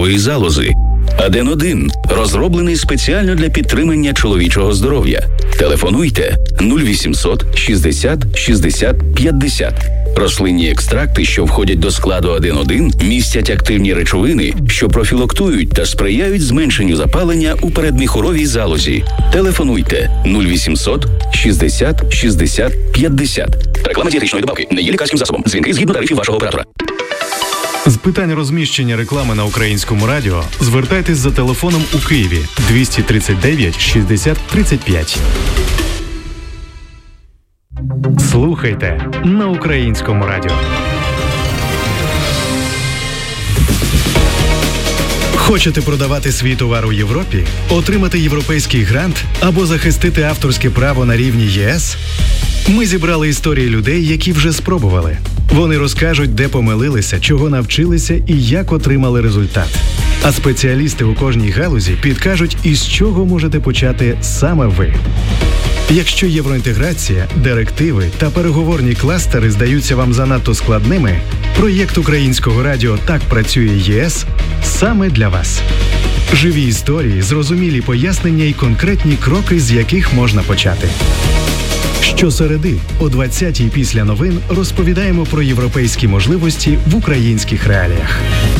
молочникової залози. Аден-1 розроблений спеціально для підтримання чоловічого здоров'я. Телефонуйте 0800 60 60 50. Рослинні екстракти, що входять до складу Аден-1, містять активні речовини, що профілактують та сприяють зменшенню запалення у передміхуровій залозі. Телефонуйте 0800 60 60 50. Реклама дієтичної добавки не є лікарським засобом. Дзвінки згідно тарифів вашого оператора. З питань розміщення реклами на Українському радіо звертайтесь за телефоном у Києві 239 60 35. Слухайте на Українському радіо. Хочете продавати свій товар у Європі? Отримати європейський грант або захистити авторське право на рівні ЄС? Ми зібрали історії людей, які вже спробували. Вони розкажуть, де помилилися, чого навчилися і як отримали результат. А спеціалісти у кожній галузі підкажуть, із чого можете почати саме ви. Якщо євроінтеграція, директиви та переговорні кластери здаються вам занадто складними, проєкт Українського радіо «Так працює ЄС» саме для вас. Живі історії, зрозумілі пояснення і конкретні кроки, з яких можна почати. Щосереди о 20-й після новин розповідаємо про європейські можливості в українських реаліях.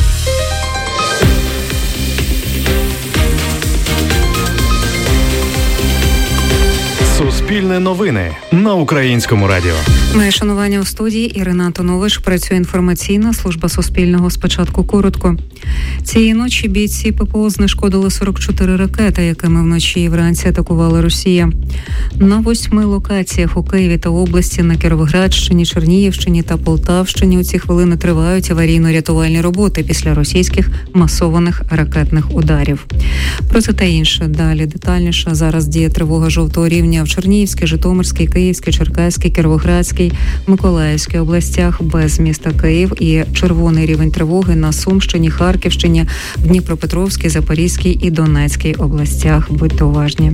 Суспільне новини на Українському радіо. Моє шанування у студії. Ірина Антонович. Працює інформаційна служба Суспільного. Спочатку коротко. Цієї ночі бійці ППО знешкодили 44 ракети, якими вночі і вранці атакувала Росія. На 8 локаціях у Києві та області, на Кіровоградщині, Чернігівщині та Полтавщині у ці хвилини тривають аварійно-рятувальні роботи після російських масованих ракетних ударів. Про це та інше далі детальніше. Зараз діє тривога жовтого рівня в Чернігівській, Житомирській, Київській, Черкаській, Кіровоградській, Миколаївській областях без міста Київ і червоний рівень тривоги на Сумщині, Харківщині, Дніпропетровській, Запорізькій і Донецькій областях. Будьте уважні.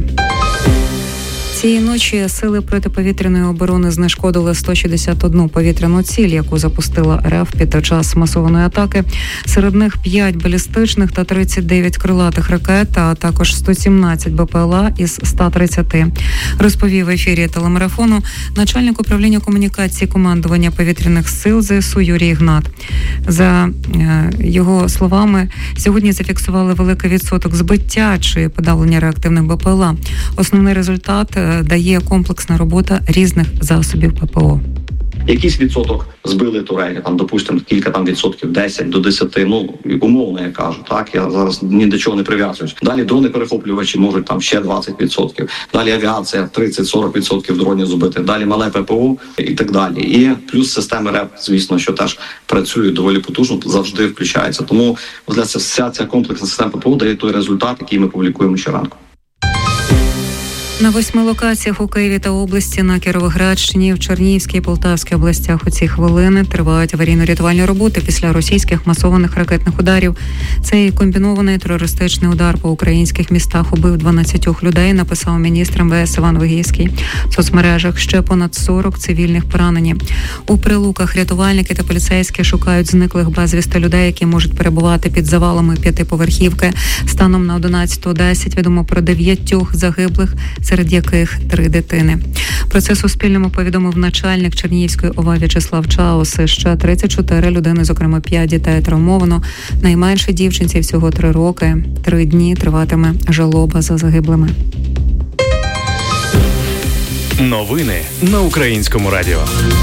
Цієї ночі сили протиповітряної оборони знешкодили 161 повітряну ціль, яку запустила РФ під час масованої атаки. Серед них 5 балістичних та 39 крилатих ракет, а також 117 БПЛА із 130. Розповів в ефірі телемарафону начальник управління комунікації командування повітряних сил ЗСУ Юрій Ігнат. За його словами, сьогодні зафіксували великий відсоток збиття чи подавлення реактивних БПЛА. Основний результат дає комплексна робота різних засобів ППО. Якийсь відсоток збили турелі, там, допустимо, кілька там відсотків, 10 до 10, умовно я кажу, так, я зараз ні до чого не прив'язуюсь. Далі дрони-перехоплювачі можуть там ще 20%, далі авіація 30-40% дронів збити, далі мале ППО і так далі. І плюс системи РЕП, звісно, що теж працюють доволі потужно, завжди включається. Тому, вся ця комплексна система ППО дає той результат, який ми публікуємо щоранку. На 8 локаціях у Києві та області, на Кіровоградщині, в Чернігівській і Полтавській областях у ці хвилини тривають аварійно-рятувальні роботи після російських масованих ракетних ударів. Цей комбінований терористичний удар по українських містах убив 12 людей, написав міністр МВС Іван Вигійський. В соцмережах ще понад 40 цивільних поранені. У Прилуках рятувальники та поліцейські шукають зниклих безвісти людей, які можуть перебувати під завалами 5-поверхівки. Станом на 11:10 відомо про 9 загиблих, серед яких 3 дитини. Про це Суспільному повідомив начальник Чернігівської ОВА В'ячеслав Чаус. Ще 34 людини, зокрема 5 дітей, травмовано. Найменшій дівчинці всього 3 роки. 3 дні триватиме жалоба за загиблими. Новини на Українському радіо.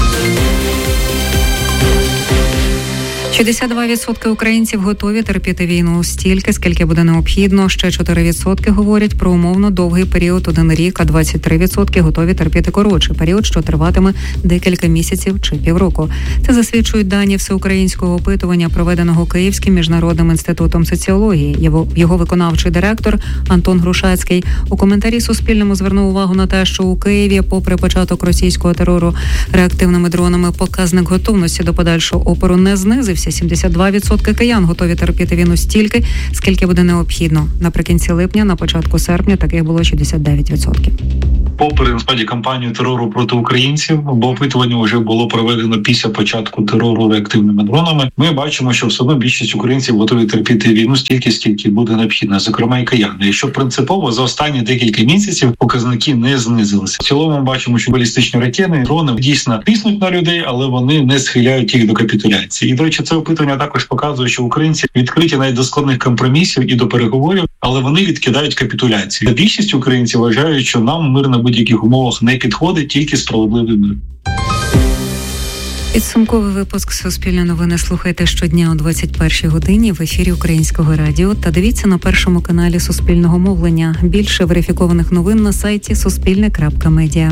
62% українців готові терпіти війну стільки, скільки буде необхідно. Ще 4% говорять про умовно довгий період – 1 рік, а 23% готові терпіти коротший період, що триватиме декілька місяців чи півроку. Це засвідчують дані всеукраїнського опитування, проведеного Київським міжнародним інститутом соціології. Його виконавчий директор Антон Грушацький у коментарі Суспільному звернув увагу на те, що у Києві, попри початок російського терору реактивними дронами, показник готовності до подальшого опору не знизився столиці. 72% киян готові терпіти війну стільки, скільки буде необхідно. Наприкінці липня, на початку серпня таких було 69%. Попри, насправді, кампанію терору проти українців, бо опитування вже було проведено після початку терору реактивними дронами, ми бачимо, що все одно більшість українців готові терпіти війну стільки, скільки буде необхідно, зокрема і кияни. І що принципово, за останні декілька місяців показники не знизилися. В цілому ми бачимо, що балістичні ракети, дрони дійсно тиснуть на людей, але вони не схиляють їх до капітуляції. І, до речі, це опитування також показує, що українці відкриті навіть до складних компромісів і до переговорів, але вони відкидають капітуляцію. Більшість українців вважають, що нам мир на будь-яких умовах не підходить, тільки справедливий мир. Підсумковий випуск «Суспільне новини» слухайте щодня о 21-й годині в ефірі Українського радіо та дивіться на першому каналі Суспільного мовлення. Більше верифікованих новин на сайті suspilne.media.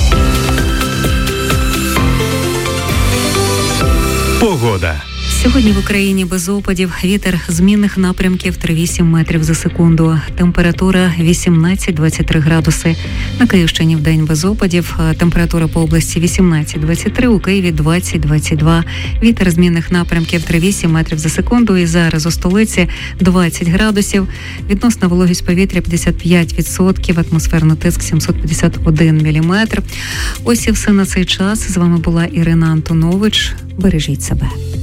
Погода. Сьогодні в Україні без опадів, вітер змінних напрямків 3-8 метрів за секунду. Температура 18-23 градуси. На Київщині вдень без опадів. Температура по області 18-23, у Києві 20-22. Вітер змінних напрямків 3-8 метрів за секунду. І зараз у столиці 20 градусів. Відносна вологість повітря 55%, атмосферний тиск 751 міліметр. Ось і все на цей час. З вами була Ірина Антонович. Бережіть себе.